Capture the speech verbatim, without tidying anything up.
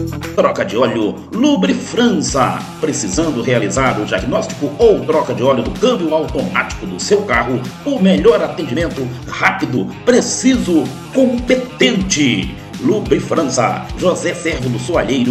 Troca de óleo Lubrifrança. Precisando realizar o diagnóstico ou troca de óleo do câmbio automático do seu carro? O melhor atendimento, rápido, preciso, competente. Lubrifrança, José Servo do Soalheiro,